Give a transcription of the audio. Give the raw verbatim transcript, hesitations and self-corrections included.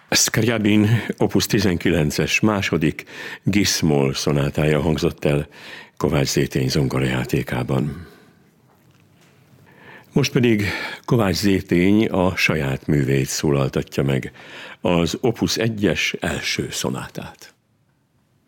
Scriabin opus tizenkilences második Gis-moll szonátája hangzott el Kovács Zétény zongorajátékában. Most pedig Kovács Zétény a saját művét szólaltatja meg, az opus egyes első szonátát.